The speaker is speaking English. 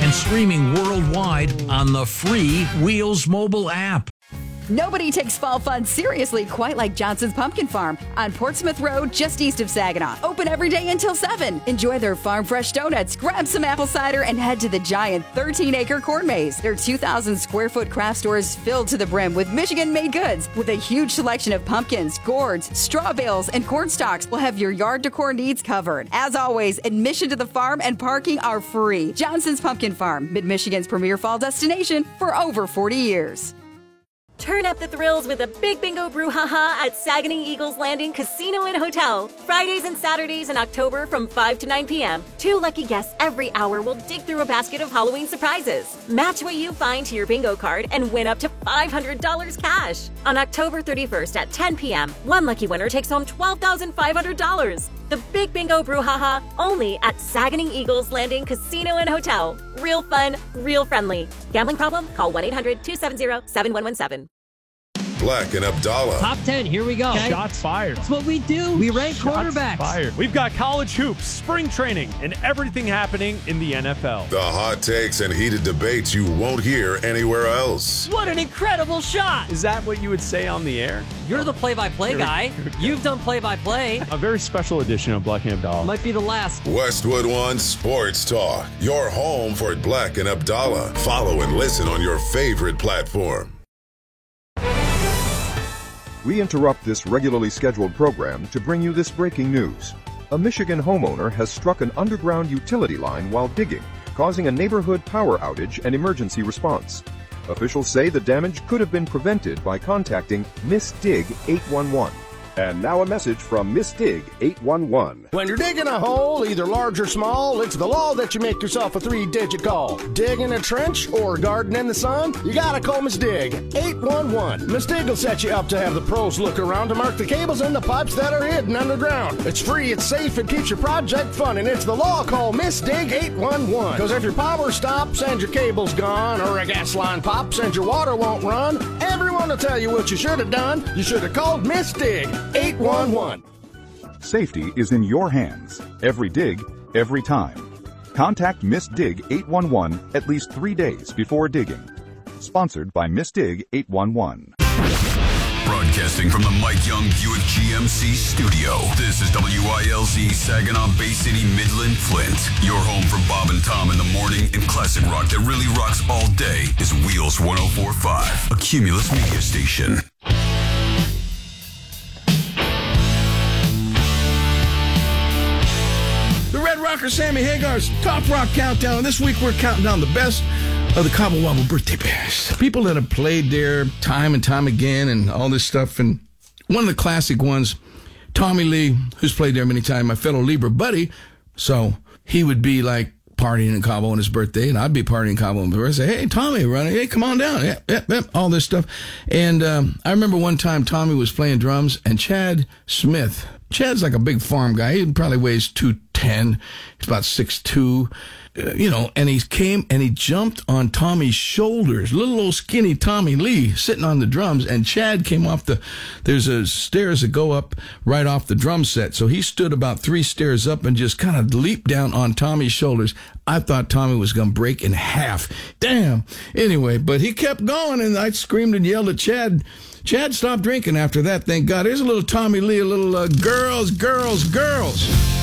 and streaming worldwide on the free Wheels mobile app. Nobody takes fall fun seriously quite like Johnson's Pumpkin Farm on Portsmouth Road, just east of Saginaw. Open every day until 7. Enjoy their farm fresh donuts, grab some apple cider, and head to the giant 13-acre corn maze. Their 2,000 square foot craft store is filled to the brim with Michigan-made goods. With a huge selection of pumpkins, gourds, straw bales, and corn stalks, will have your yard decor needs covered. As always, admission to the farm and parking are free. Johnson's Pumpkin Farm, Mid-Michigan's premier fall destination for over 40 years. Turn up the thrills with a big bingo brouhaha at Saguenay Eagles Landing Casino and Hotel. Fridays and Saturdays in October from 5 to 9 p.m. 2 lucky guests every hour will dig through a basket of Halloween surprises. Match what you find to your bingo card and win up to $500 cash. On October 31st at 10 p.m., one lucky winner takes home $12,500. The Big Bingo Brouhaha, only at Saguenay Eagles Landing Casino and Hotel. Real fun, real friendly. Gambling problem? Call 1-800-270-7117. Black and Abdallah. Top 10, here we go. Okay. Shots fired. That's what we do. We rank quarterbacks. Fired. We've got college hoops, spring training, and everything happening in the NFL. The hot takes and heated debates you won't hear anywhere else. What an incredible shot. Is that what you would say on the air? You're the play-by-play guy. You've done play-by-play. A very special edition of Black and Abdallah. Might be the last. Westwood One Sports Talk. Your home for Black and Abdallah. Follow and listen on your favorite platform. We interrupt this regularly scheduled program to bring you this breaking news. A Michigan homeowner has struck an underground utility line while digging, causing a neighborhood power outage and emergency response. Officials say the damage could have been prevented by contacting Miss Dig 811. And now a message from Miss Dig 811. When you're digging a hole, either large or small, it's the law that you make yourself a 3-digit call. Digging a trench or garden in the sun? You gotta call Miss Dig 811. Miss Dig will set you up to have the pros look around to mark the cables and the pipes that are hidden underground. It's free, it's safe, it keeps your project fun, and it's the law. Call Miss Dig 811. Because if your power stops and your cable's gone, or a gas line pops and your water won't run, everyone will tell you what you should have done. You should have called Miss Dig 811. Safety is in your hands. Every dig, every time. Contact Miss Dig 811 at least 3 days before digging. Sponsored by Miss Dig 811. Broadcasting from the Mike Young Buick GMC studio, this is WILZ Saginaw Bay City, Midland, Flint. Your home for Bob and Tom in the morning and classic rock that really rocks all day is Wheels 104.5, a Cumulus media station. The Red Rocker Sammy Hagar's Top Rock Countdown. This week we're counting down the best of the Cobble Wobble birthday bears. People that have played there time and time again and all this stuff. And one of the classic ones, Tommy Lee, who's played there many times, my fellow Libra buddy. So he would be like partying in Cabo on his birthday, and I'd be partying in Cabo on his birthday. Hey, Tommy, hey, come on down. Yep, all this stuff. And I remember one time Tommy was playing drums, and Chad Smith. Chad's like a big farm guy. He probably weighs 210. He's about 6'2". And he came and he jumped on Tommy's shoulders. Little old skinny Tommy Lee sitting on the drums, and Chad came off there's a stairs that go up right off the drum set. So he stood about 3 stairs up and just kind of leaped down on Tommy's shoulders. I thought Tommy was going to break in half. Damn. Anyway, but he kept going, and I screamed and yelled at Chad. Chad stopped drinking after that, thank God. Here's a little Tommy Lee, a little girls.